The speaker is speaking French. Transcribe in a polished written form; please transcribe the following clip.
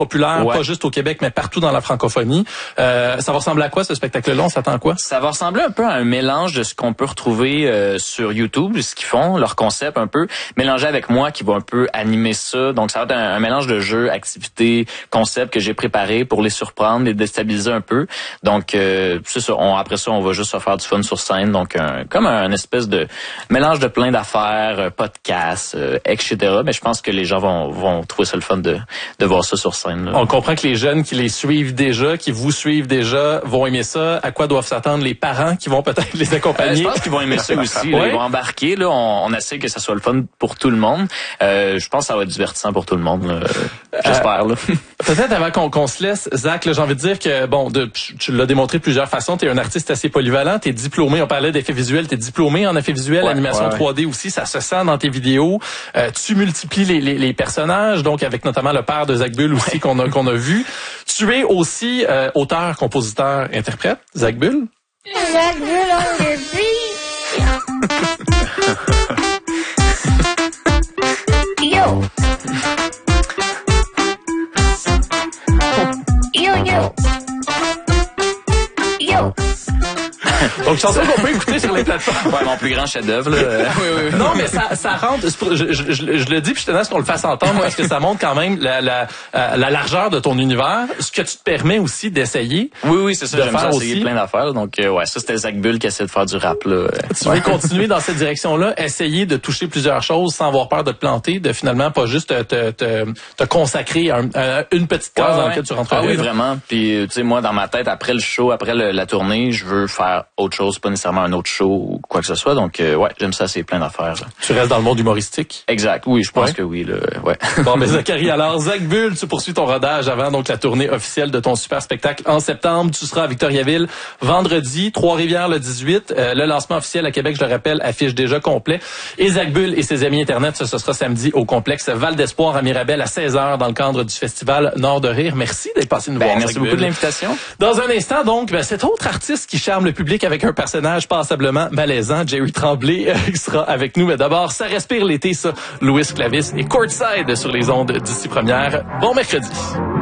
populaire, pas juste au Québec, mais partout dans la francophonie. Ça va ressembler à quoi, ce spectacle-là? On s'attend à quoi? Ça va ressembler un peu à un mélange de ce qu'on peut retrouver sur YouTube, ce qu'ils font, leur concept un peu, mélangé avec moi qui va un peu animer ça. Donc, ça va être un mélange de jeux, activités, concepts que j'ai préparés pour les surprendre, les déstabiliser un peu. Donc, c'est ça. Après ça, on va juste se faire du fun sur scène. Donc, comme un espèce de mélange de plein d'affaires, podcasts, etc. Mais je pense que les gens vont trouver ça le fun de voir ça sur scène. Là. On comprend que les jeunes qui les suivent déjà, qui vous suivent déjà, vont aimer ça. À quoi doivent s'attendre les parents qui vont peut-être les accompagner? Je pense qu'ils vont aimer ça aussi. Là. Ils vont embarquer. Là, on essaie que ça soit le fun pour tout le monde. Je pense que ça va être divertissant pour tout le monde. Là. J'espère. Là. Peut-être avant qu'on se laisse, Zach, là, j'ai envie de dire que tu l'as démontré de plusieurs façons. Tu es un artiste assez polyvalent. Tu es diplômé. On parlait d'effets visuels. Tu es diplômé en effets visuels, animation 3D aussi. Ça se sent dans tes vidéos. Tu multiplies les personnages. Donc avec notamment le père de Zach Bull aussi qu'on a vu. Tu es aussi auteur, compositeur, interprète. Zach Bull. Zach Bull on the beat. Yo. Yo. Yo. Donc, chanson qu'on peut écouter sur les plateformes. Ouais, mon plus grand chef-d'œuvre. Oui. Non, mais ça rentre. Je le dis, puis je te laisse qu'on le fasse entendre parce que ça montre quand même la largeur de ton univers, ce que tu te permets aussi d'essayer. Oui, c'est ça. J'aime ça essayer plein d'affaires. Donc, ça c'était Zach Bull qui essaie de faire du rap. Là. Tu veux continuer dans cette direction-là, essayer de toucher plusieurs choses sans avoir peur de te planter, de finalement pas juste te consacrer à une petite case dans laquelle tu rentres. Ah oui, vraiment. Puis, tu sais, moi, dans ma tête, après le show, après la tournée, je veux faire autre chose, pas nécessairement un autre show ou quoi que ce soit. Donc, j'aime ça, c'est plein d'affaires. Là. Tu restes dans le monde humoristique? Exact. Oui, je pense que oui. Là, ouais. Bon, mais Zachary, alors, Zach Bull, tu poursuis ton rodage avant donc la tournée officielle de ton super spectacle en septembre. Tu seras à Victoriaville vendredi, Trois-Rivières le 18. Le lancement officiel à Québec, je le rappelle, affiche déjà complet. Et Zach Bull et ses amis Internet, ce sera samedi au complexe Val d'Espoir à Mirabel à 16h dans le cadre du festival Nord de Rire. Merci d'être passé nous voir. Merci beaucoup de l'invitation. Dans un instant, donc, cet autre artiste qui charme le public avec un personnage passablement malaisant, Jerry Tremblay, qui sera avec nous. Mais d'abord, ça respire l'été, ça. Louis Clavis et Courtside sur les ondes d'ici première. Bon mercredi.